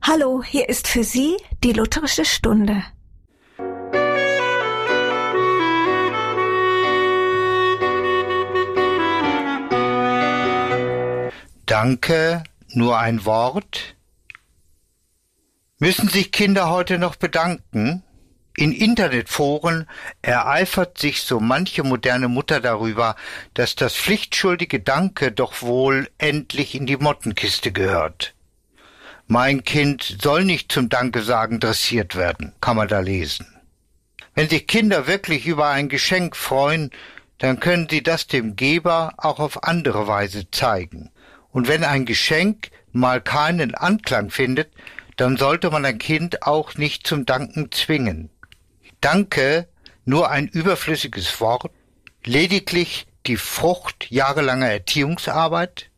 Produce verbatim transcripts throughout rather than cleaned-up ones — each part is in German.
Hallo, hier ist für Sie die Lutherische Stunde. Danke, nur ein Wort? Müssen sich Kinder heute noch bedanken? In Internetforen ereifert sich so manche moderne Mutter darüber, dass das pflichtschuldige Danke doch wohl endlich in die Mottenkiste gehört. Mein Kind soll nicht zum Danke-Sagen dressiert werden, kann man da lesen. Wenn sich Kinder wirklich über ein Geschenk freuen, dann können sie das dem Geber auch auf andere Weise zeigen. Und wenn ein Geschenk mal keinen Anklang findet, dann sollte man ein Kind auch nicht zum Danken zwingen. Danke, nur ein überflüssiges Wort, lediglich die Frucht jahrelanger Erziehungsarbeit?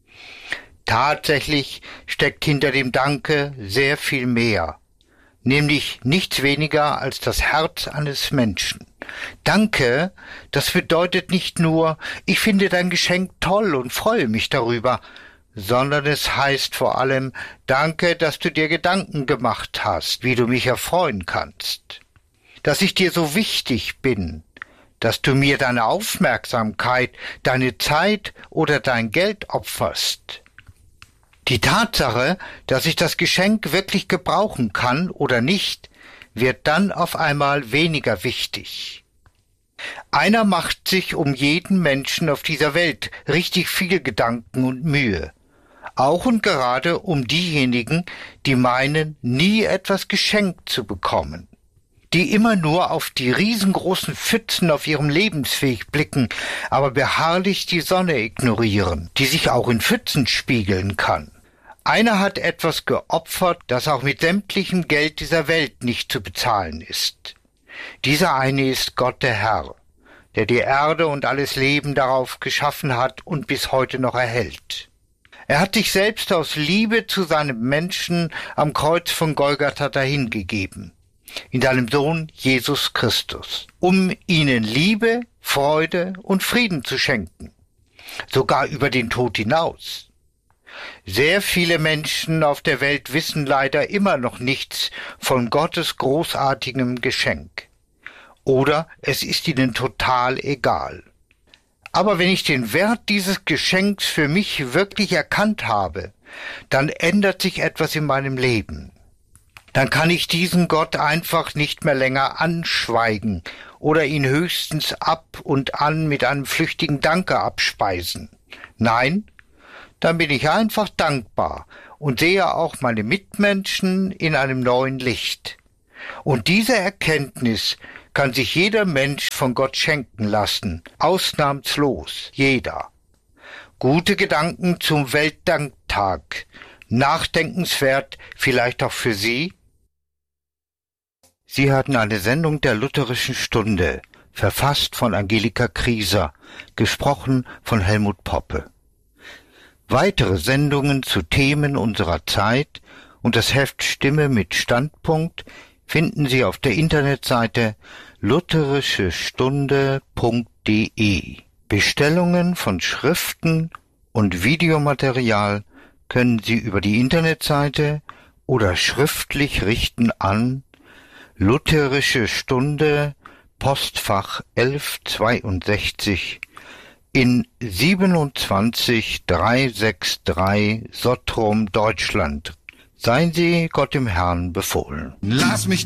Tatsächlich steckt hinter dem Danke sehr viel mehr, nämlich nichts weniger als das Herz eines Menschen. Danke, das bedeutet nicht nur, ich finde dein Geschenk toll und freue mich darüber, sondern es heißt vor allem, danke, dass du dir Gedanken gemacht hast, wie du mich erfreuen kannst. Dass ich dir so wichtig bin, dass du mir deine Aufmerksamkeit, deine Zeit oder dein Geld opferst. Die Tatsache, dass ich das Geschenk wirklich gebrauchen kann oder nicht, wird dann auf einmal weniger wichtig. Einer macht sich um jeden Menschen auf dieser Welt richtig viel Gedanken und Mühe. Auch und gerade um diejenigen, die meinen, nie etwas geschenkt zu bekommen. Die immer nur auf die riesengroßen Pfützen auf ihrem Lebensweg blicken, aber beharrlich die Sonne ignorieren, die sich auch in Pfützen spiegeln kann. Einer hat etwas geopfert, das auch mit sämtlichem Geld dieser Welt nicht zu bezahlen ist. Dieser eine ist Gott der Herr, der die Erde und alles Leben darauf geschaffen hat und bis heute noch erhält. Er hat sich selbst aus Liebe zu seinem Menschen am Kreuz von Golgatha dahingegeben, in seinem Sohn Jesus Christus, um ihnen Liebe, Freude und Frieden zu schenken, sogar über den Tod hinaus. Sehr viele Menschen auf der Welt wissen leider immer noch nichts von Gottes großartigem Geschenk. Oder es ist ihnen total egal. Aber wenn ich den Wert dieses Geschenks für mich wirklich erkannt habe, dann ändert sich etwas in meinem Leben. Dann kann ich diesen Gott einfach nicht mehr länger anschweigen oder ihn höchstens ab und an mit einem flüchtigen Danke abspeisen. Nein, dann bin ich einfach dankbar und sehe auch meine Mitmenschen in einem neuen Licht. Und diese Erkenntnis kann sich jeder Mensch von Gott schenken lassen, ausnahmslos, jeder. Gute Gedanken zum Weltdanktag, nachdenkenswert vielleicht auch für Sie? Sie hörten eine Sendung der Lutherischen Stunde, verfasst von Angelika Krieser, gesprochen von Helmut Poppe. Weitere Sendungen zu Themen unserer Zeit und das Heft Stimme mit Standpunkt finden Sie auf der Internetseite lutherische stunde punkt de. Bestellungen von Schriften und Videomaterial können Sie über die Internetseite oder schriftlich richten an Lutherische Stunde, Postfach elf zweiundsechzig in siebenundzwanzig dreihundertdreiundsechzig Sottrum, Deutschland. Seien Sie Gott im Herrn befohlen. Lass mich